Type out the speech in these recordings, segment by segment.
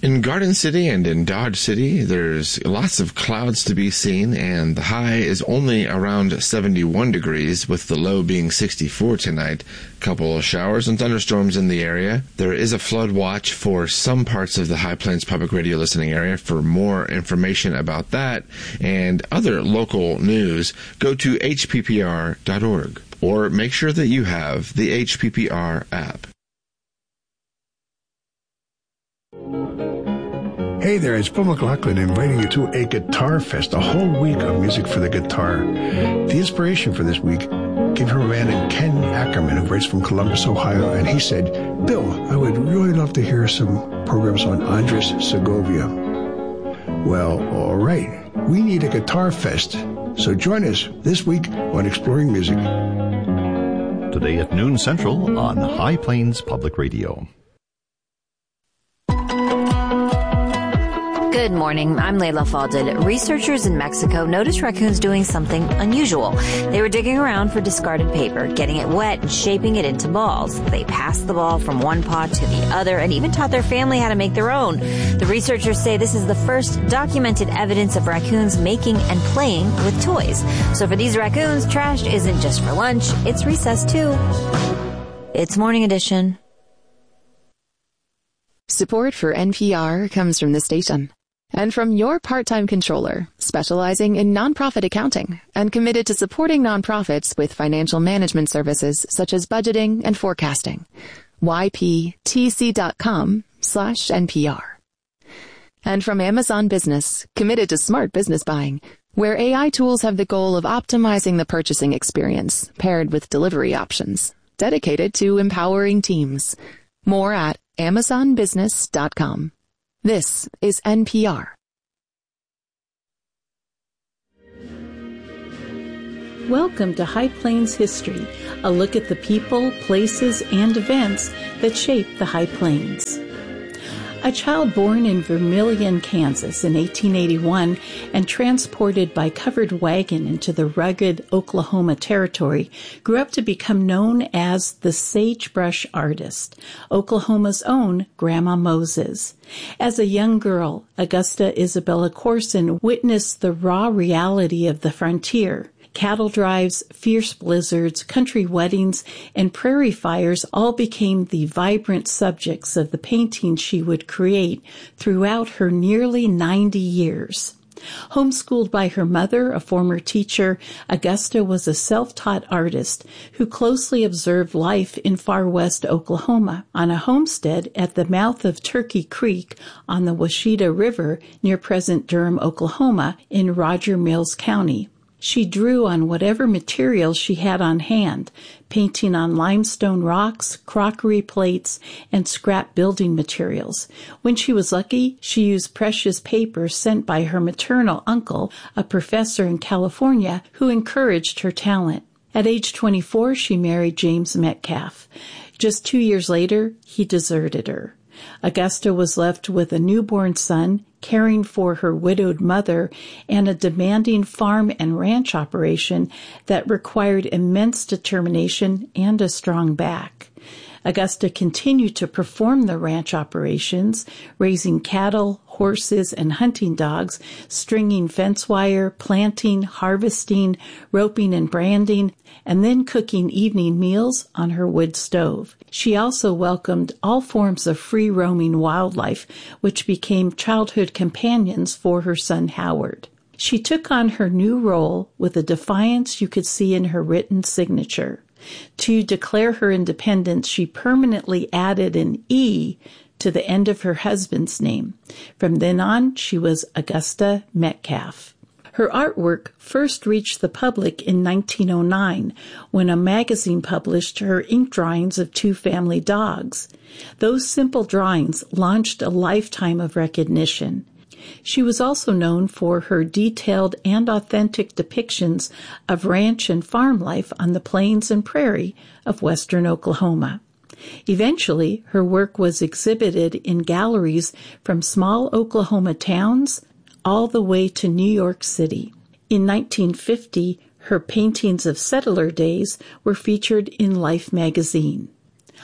In Garden City and in Dodge City, there's lots of clouds to be seen, and the high is only around 71 degrees, with the low being 64 tonight. Couple of showers and thunderstorms in the area. There is a flood watch for some parts of the High Plains Public Radio listening area. For more information about that and other local news, go to hppr.org, or make sure that you have the HPPR app. Hey there, it's Bill McLaughlin inviting you to a Guitar Fest, a whole week of music for the guitar. The inspiration for this week came from a man named Ken Ackerman, who writes from Columbus, Ohio, and he said, Bill, I would really love to hear some programs on Andres Segovia. Well, all right, we need a Guitar Fest, so join us this week on Exploring Music. Today at noon Central on High Plains Public Radio. Good morning. I'm Layla Falded. Researchers in Mexico noticed raccoons doing something unusual. They were digging around for discarded paper, getting it wet and shaping it into balls. They passed the ball from one pot to the other and even taught their family how to make their own. The researchers say this is the first documented evidence of raccoons making and playing with toys. So for these raccoons, trash isn't just for lunch, it's recess too. It's Morning Edition. Support for NPR comes from the station and from your part-time controller, specializing in nonprofit accounting and committed to supporting nonprofits with financial management services such as budgeting and forecasting. yptc.com/NPR. And from Amazon Business, committed to smart business buying, where AI tools have the goal of optimizing the purchasing experience paired with delivery options, dedicated to empowering teams. More at amazonbusiness.com. This is NPR. Welcome to High Plains History, a look at the people, places, and events that shape the High Plains. A child born in Vermilion, Kansas in 1881 and transported by covered wagon into the rugged Oklahoma Territory grew up to become known as the sagebrush artist, Oklahoma's own Grandma Moses. As a young girl, Augusta Isabella Corson witnessed the raw reality of the frontier. Cattle drives, fierce blizzards, country weddings, and prairie fires all became the vibrant subjects of the paintings she would create throughout her nearly 90 years. Homeschooled by her mother, a former teacher, Augusta was a self-taught artist who closely observed life in far west Oklahoma on a homestead at the mouth of Turkey Creek on the Washita River near present Durham, Oklahoma in Roger Mills County. She drew on whatever materials she had on hand, painting on limestone rocks, crockery plates, and scrap building materials. When she was lucky, she used precious paper sent by her maternal uncle, a professor in California, who encouraged her talent. At age 24, she married James Metcalf. Just 2 years later, he deserted her. Augusta was left with a newborn son, caring for her widowed mother, and a demanding farm and ranch operation that required immense determination and a strong back. Augusta continued to perform the ranch operations, raising cattle, horses, and hunting dogs, stringing fence wire, planting, harvesting, roping and branding, and then cooking evening meals on her wood stove. She also welcomed all forms of free-roaming wildlife, which became childhood companions for her son Howard. She took on her new role with a defiance you could see in her written signature. To declare her independence, she permanently added an E to the end of her husband's name. From then on, she was Augusta Metcalf. Her artwork first reached the public in 1909 when a magazine published her ink drawings of two family dogs. Those simple drawings launched a lifetime of recognition. She was also known for her detailed and authentic depictions of ranch and farm life on the plains and prairie of western Oklahoma. Eventually, her work was exhibited in galleries from small Oklahoma towns all the way to New York City. In 1950, her paintings of settler days were featured in Life magazine.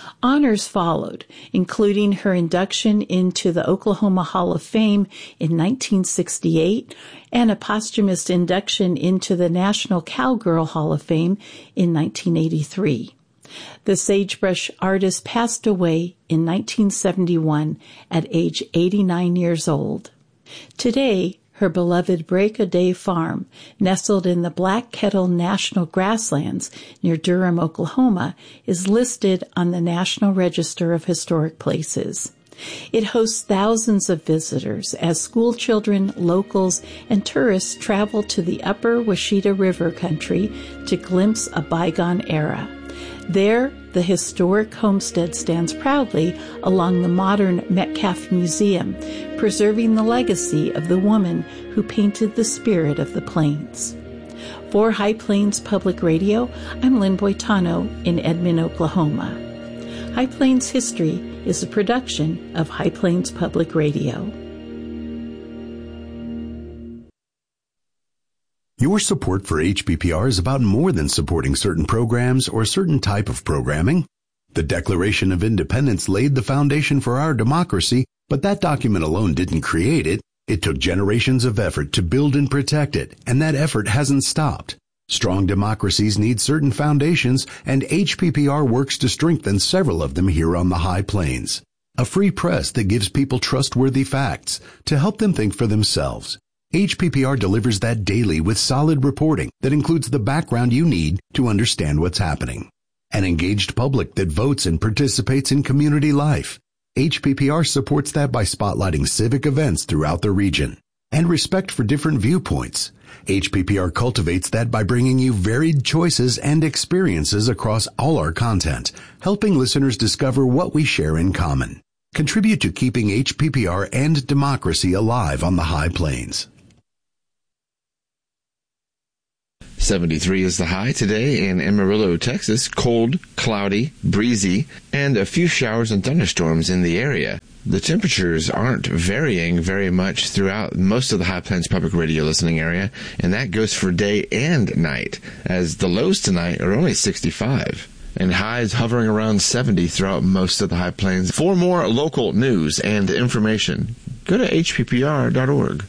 Honors followed, including her induction into the Oklahoma Hall of Fame in 1968 and a posthumous induction into the National Cowgirl Hall of Fame in 1983. The sagebrush artist passed away in 1971 at age 89 years old. Today, her beloved Break-A-Day Farm, nestled in the Black Kettle National Grasslands near Durham, Oklahoma, is listed on the National Register of Historic Places. It hosts thousands of visitors as school children, locals, and tourists travel to the upper Washita River country to glimpse a bygone era. There, the historic homestead stands proudly along the modern Metcalf Museum, preserving the legacy of the woman who painted the spirit of the plains. For High Plains Public Radio, I'm Lynn Boitano in Edmond, Oklahoma. High Plains History is a production of High Plains Public Radio. Your support for HPPR is about more than supporting certain programs or a certain type of programming. The Declaration of Independence laid the foundation for our democracy, but that document alone didn't create it. It took generations of effort to build and protect it, and that effort hasn't stopped. Strong democracies need certain foundations, and HPPR works to strengthen several of them here on the High Plains. A free press that gives people trustworthy facts to help them think for themselves. HPPR delivers that daily with solid reporting that includes the background you need to understand what's happening. An engaged public that votes and participates in community life. HPPR supports that by spotlighting civic events throughout the region. And respect for different viewpoints. HPPR cultivates that by bringing you varied choices and experiences across all our content, helping listeners discover what we share in common. Contribute to keeping HPPR and democracy alive on the High Plains. 73 is the high today in Amarillo, Texas. Cold, cloudy, breezy, and a few showers and thunderstorms in the area. The temperatures aren't varying very much throughout most of the High Plains Public Radio listening area, and that goes for day and night, as the lows tonight are only 65, and highs hovering around 70 throughout most of the High Plains. For more local news and information, go to hppr.org.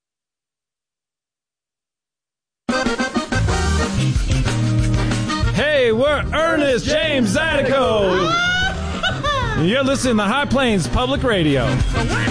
Hey, we're Ernest James Zydeco. You're listening to High Plains Public Radio.